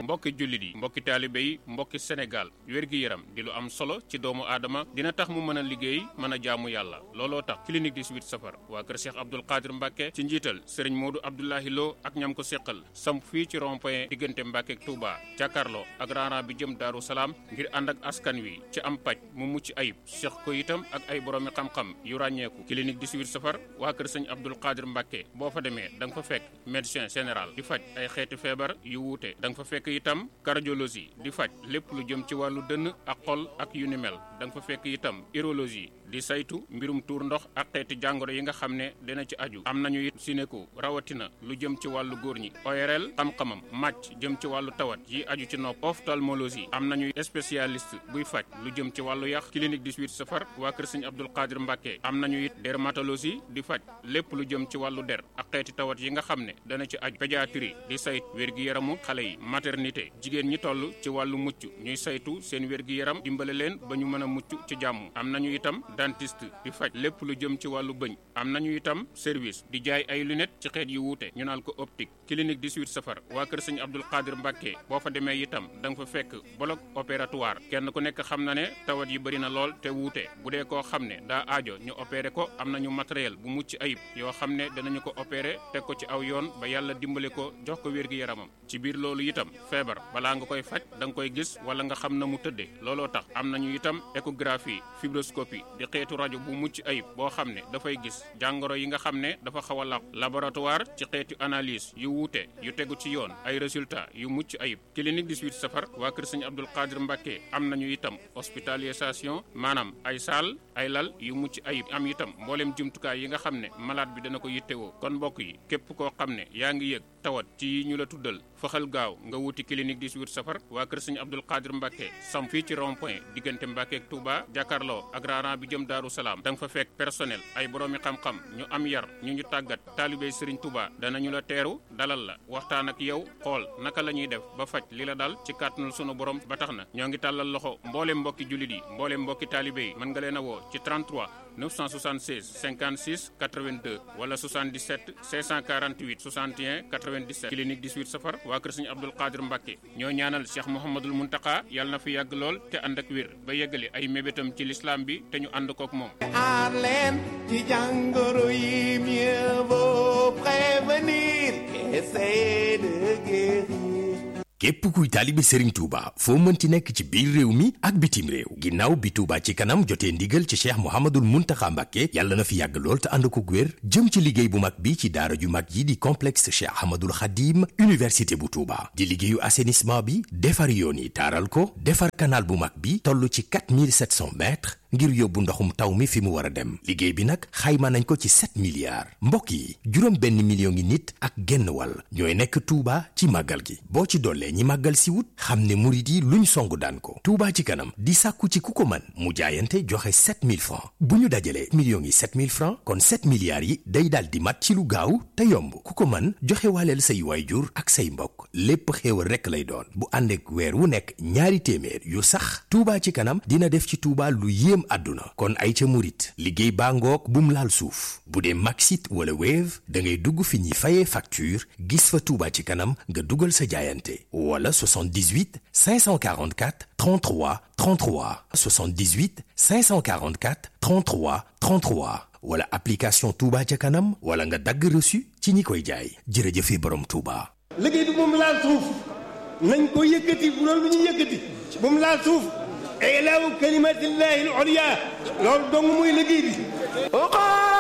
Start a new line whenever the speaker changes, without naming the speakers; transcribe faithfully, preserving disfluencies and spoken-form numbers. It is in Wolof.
mbokki jullit yi mbokki taalibe yi mbokki Sénégal wér-gi-yaram di lu am solo ci doomu aadama dina tax mu mën a liggéey mën a jaamu yàlla looloo tax clinique dix-huit safar waa kër Cheikh Abdoul Qadir Mbacke ci njiital Serigne Modou Abdoulahi Lo ak ñam ko seqal samp fii ci rond-point diggante Mbacke ak Touba jàkkaarloo ak raana bi jëm Daaru Salaam ngir ànd ak askan wi ci am paj mu mucc ayib seq ko itam ak ay boroomi xam-xam yu ràññeeku clinique dix-huit safar waa kër Serigne Abdoul Qadir Mbacke boo fa demee da nga fa fekk médecin général di faj ay xeeti feebar yu wuute da nga fa fekk itam cardiologie di faj lépp lu jëm ci wàllu dënn ak xol ak yu ni mel da nga fa fekk itam urologie di saytu mbirum tuur ndox ak xeeti jàngoro yi nga xam ne dina ci aju am nañu it sinéko rawatina lu jëm ci wàllu góor ñi O R L xam-xamam màcc jëm ci wàllu tawat yi aju ci nopp ophtalmologie am nañu spécialiste buy faj lu jëm ci wàllu yàq clinique dix-huit safar waa kër Serigne Abdoul Qadir Mbacke am nañu it dermatologie di faj lépp lu jëm ci wàllu der ak xeeti tawat yi nga xam ne dana ci aju pédiatrie di saytu wér-gi-yaramu xale yi maternité jigéen ñi toll ci wàllu mucc ñuy saytu seen wér-gi-yaram dimbale leen ba ñu mën a mucc ci jàmm am nañu itam dentiste di faj lépp lu jëm ci wàllu bëñ am nañu itam service di jaay ay lunettes ci xeet yu wuute ñu naan ko optique clinique dix-huit safar waa kër Serigne Abdoul Qadir Mbacke boo fa demee itam da nga fa fekk bloc opératoire kenn ku nekk xam na ne tawat yi bëri na lool te wuute bu dee koo xam ne daa aajo ñu opéré ko am nañu matériel bu mucc ayib yoo xam ne danañu ko opéré teg ko ci aw yoon ba yàlla dimbale ko jox ko wér-gi-yaramam ci biir loolu itam feebar balaa nga koy faj da nga koy gis wala nga xam na mu tëddee looloo tax am nañu itam échographie fibroscopie di xeetu rajo bu mucc ayib boo xam ne dafay gis jàngoro yi nga xam ne dafa xaw a làqu laboratoire ci xeetu analyse yu wuute yu tegu ci yoon ay résultats yu mucc ayib clinique dix-huit safar waa kër Serigne Abdoul Qadir Mbacke am nañu itam hospitalisation maanaam ay saal ay lal yu mucc ayib am itam mboolem jumtukaay yi nga xam ne malade bi dana ko yittewoo kon mbokk yi képp koo xam ne yaa ngi yëg tawat ci ñu la tuddal faxal gaaw nga wuti clinique dix-huit safar waa kër Serigne Abdoul Qadir Mbacke sam fii ci rond point diggante Mbacke ak Touba jàkkaarloo ak raana bi jëm Daaru Salaam da nga fa fekk personnel ay boroomi xam-xam ñu am yar ñu ñu tàggat taalibey Serigne Touba danañu la teeru dalal la waxtaan ak yow xool naka la ñuy def ba faj li la dal ci kàttanul sunu borom ba tax na ñoo ngi tàllal loxo mboolem mbokki jullit yi mboolem mbokki taalibe yi mën nga leen a woo ci trente-trois neuf cent soixante-seize cinquante-six quatre-vingt-deux wala soixante-dix-sept cinq cent quarante-huit soixante et un quatre-vingt-dix-sept clinique dix-huit safar waa kër Serigne Abdoul Qadir Mbacke ñoo ñaanal Cheikh Mouhamadoul Mountakha yàlla na fi yàgg lool te ànd ak wér ba yeggali ay mébétam ci l'islam bi te ñu ànd kook moom.
aar leen ci jàngoro yi mieux vaut prévenir qu'essayer de guérir.
képp kuy taalibe Serigne Touba foo mënti nekk ci biir réew mi ak bitim réew ginnaaw bi Touba ci kanam jotee ndigal ci Cheikh Mouhamadoul Mountakha Mbacké yàlla na fi yàgg lool te ànd ko wér jëm ci liggéey bu mag bi ci daara ju mag yi di complexe Cheikh Ahmadoul Khadim université bu Touba di liggéeyu assainissement bi defar yoon yi taaral ko defar canal bu mag bi toll ci quatre mille sept cents mètres ngir yóbbu ndoxum taw mi fi mu war a dem liggéey bi nag xayma nañ ko ci sept milliards mbokk yi juróom benn million ngi nit ak genn wàll ñooy nekk Touba ci màggal gi boo ci dollee ñi màggal si wut xam ne murit yi luñ songu daan ko Touba ci kanam di sàkku ci ku ko man mu jaayante joxe sept mille francs bu ñu dajalee millions yi sept mille francs kon sept milliards yi day daal di mat ci lu gaaw te yomb ku ko man joxe waaleel say waayjur ak say mbokk lépp xéewal rekk lay doon bu ànd ak weer wu nekk ñaari téeméer yu sax Touba ci kanam dina def ci Touba lu yéem àdduna kon ay ca murit liggéey baa ngoog bum laal suuf bu dee Maxit wala Wave da ngay dugg fi ñuy fayee facture gis fa Touba ci kanam nga dugal sa jaayante wala soixante-dix-huit cinq cent quarante-quatre trente-trois trente-trois soixante-dix-huit cinq cent quarante-quatre trente-trois trente-trois wala application Touba ca kanam wala nga dagg reçu ci ñi koy jaay jërëjëfe borom Touba.
liggéey bi moom laal suuf nañ ko yëkkati bu loolu bu ñu yëkkati moom laal suuf ilaahu kalimatillahi al-ulya loolu dong muy liggéey bi